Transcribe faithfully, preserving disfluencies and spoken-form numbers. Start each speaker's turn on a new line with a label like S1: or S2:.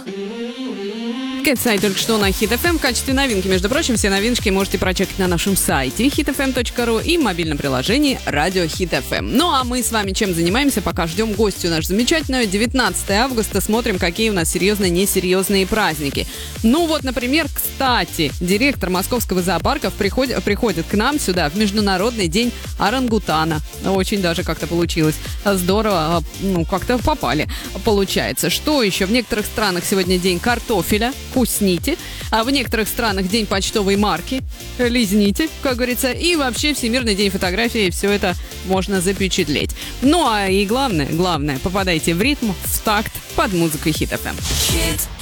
S1: Кэтсай только что на Хит эф эм в качестве новинки. Между прочим, все новиночки можете прочекать на нашем сайте хит эф эм точка ру и в мобильном приложении Радио Хит эф эм. Ну а мы с вами чем занимаемся, пока ждем гостью нашу замечательную. девятнадцатого августа смотрим, какие у нас серьезные, несерьезные праздники. Ну вот, например, кстати, директор Московского зоопарка приходит, приходит к нам сюда в Международный день орангутана. Очень даже как-то получилось здорово, ну как-то попали, получается. Что еще? В некоторых странах сегодня день картофеля. Вкусните. А в некоторых странах день почтовой марки. Лизните, как говорится. И вообще Всемирный день фотографии. Все это можно запечатлеть. Ну а и главное, главное, попадайте в ритм, в такт под музыку Хит эф эм.